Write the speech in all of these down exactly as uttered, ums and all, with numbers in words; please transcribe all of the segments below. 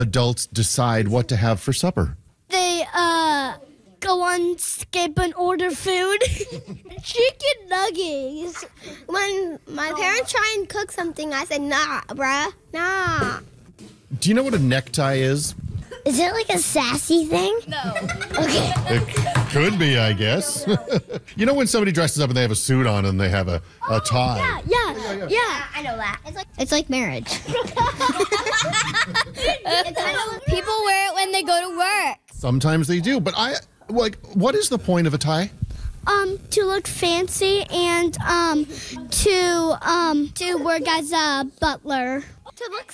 adults decide what to have for supper? They uh go on Skip and order food. Chicken nuggets. When my parents try and cook something, I said, nah, bruh, nah. Do you know what a necktie is? Is it like a sassy thing? No. Okay. It could be, I guess. You know when somebody dresses up and they have a suit on and they have a, a tie? Yeah, yeah, yeah, yeah. Yeah, I know that. It's like It's like marriage. people wear it when they go to work. Sometimes they do, but I, like, what is the point of a tie? Um, to look fancy and um to um to work as a butler. To look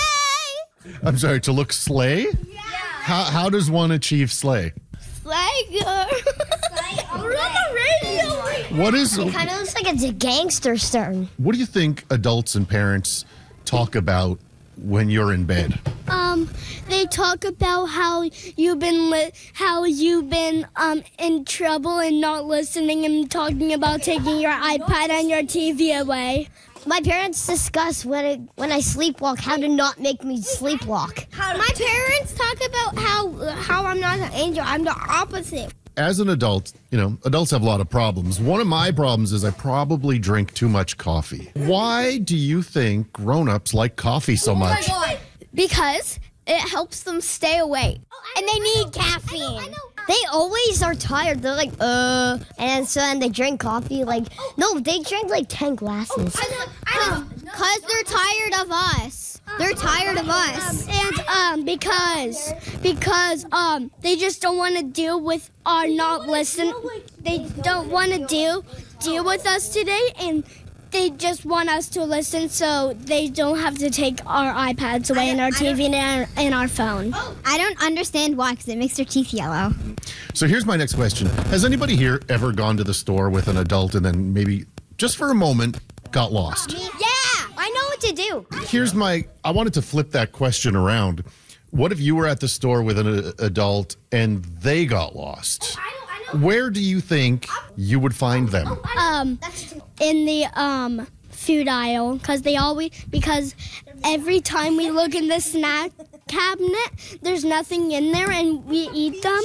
slay. I'm sorry, to look slay? Yeah. How, how does one achieve slay? Slay girl. We're on the radio. What is, Kind of looks like it's a gangster song. what do you think adults and parents talk about when you're in bed? Um, they talk about how you've been li- how you've been um in trouble and not listening and talking about taking your iPad and your T V away. My parents discuss when it, when I sleepwalk how to not make me sleepwalk. My parents talk about how how I'm not an angel. I'm the opposite. As an adult, you know, adults have a lot of problems. One of my problems is I probably drink too much coffee. Why do you think grown-ups like coffee so much? Because it helps them stay awake. And they need caffeine. I know, I know. They always are tired. They're like, uh, and so then they drink coffee. Like, no, they drink like ten glasses. I know, I know. Because they're tired of us. They're tired of us. And um, because because um, they just don't want to deal with our not listen. They don't want to deal deal with us today, and they just want us to listen, so they don't have to take our iPads away and our T V and our, and our phone. I don't understand why, because it makes their teeth yellow. So here's my next question. Has anybody here ever gone to the store with an adult and then maybe just for a moment got lost? Yeah, I know what to do. Here's my, I wanted to flip that question around. What if you were at the store with an uh, adult and they got lost? Where do you think you would find them? Um, in the um food aisle, because they always because every time we look in the snack cabinet, there's nothing in there, and we eat them,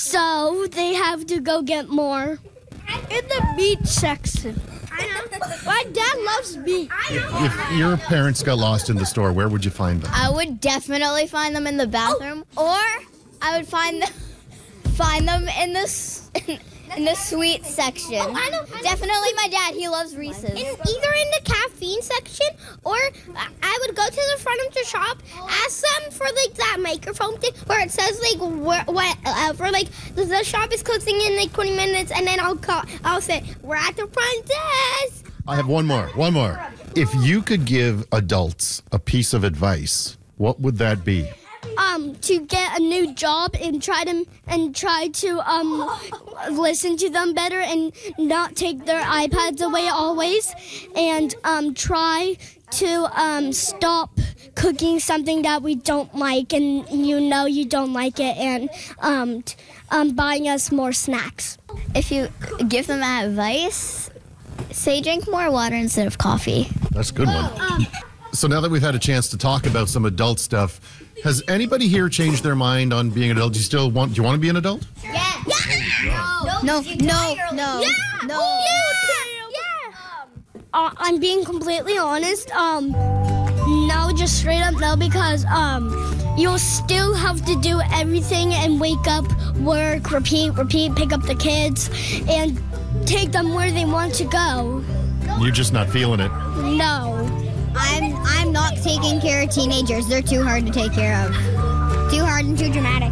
so they have to go get more. In the meat section. My dad loves meat. If your parents got lost in the store, where would you find them? I would definitely find them in the bathroom, or I would find them find them in the s- in the sweet section. Oh, I know, I know. Definitely my dad. He loves Reese's. In, either in the caffeine section, or I would go to the front of the shop, ask them for like that microphone thing where it says like where, whatever, like the, the shop is closing in like twenty minutes, and then I'll call. I'll say we're at the front desk. I have one more, one more. If you could give adults a piece of advice, what would that be? Um, to get a new job and try to and try to um listen to them better and not take their iPads away always, and um try to um stop cooking something that we don't like and you know you don't like it, and um t- um buying us more snacks. If you give them that advice, say drink more water instead of coffee. That's a good one. So now that we've had a chance to talk about some adult stuff, has anybody here changed their mind on being an adult? Do you still want, do you want to be an adult? Yeah. yeah. No. No. No. No. Yeah. No. Yeah. Yeah. Uh, I'm being completely honest. Um, no, just straight up no, because um, you'll still have to do everything and wake up, work, repeat, repeat, pick up the kids, and take them where they want to go. You're just not feeling it. No. I'm I'm not taking care of teenagers. They're too hard to take care of. Too hard and too dramatic.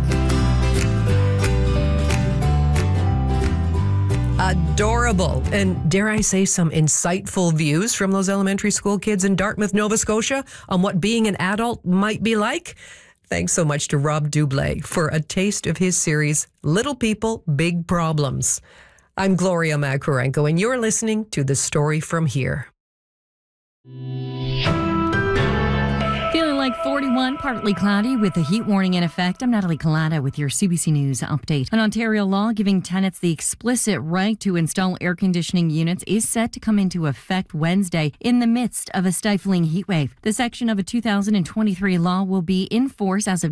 Adorable. And dare I say some insightful views from those elementary school kids in Dartmouth, Nova Scotia on what being an adult might be like? Thanks so much to Rob Dublé for a taste of his series, Little People, Big Problems. I'm Gloria Makurenko, and you're listening to The Story From Here. Feeling like forty-one, partly cloudy with a heat warning in effect. I'm Natalie Collada with your C B C News update. An Ontario law giving tenants the explicit right to install air conditioning units is set to come into effect Wednesday in the midst of a stifling heat wave. The section of a two thousand twenty-three law will be in force as of